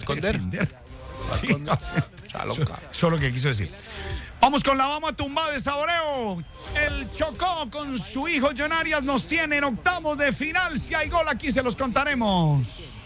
esconder. Sí, Está loca. eso es lo que quiso decir. Vamos con la vamos tumbada de Saboreo. El Chocó con su hijo John Arias nos tiene en octavos de final. Si hay gol aquí se los contaremos.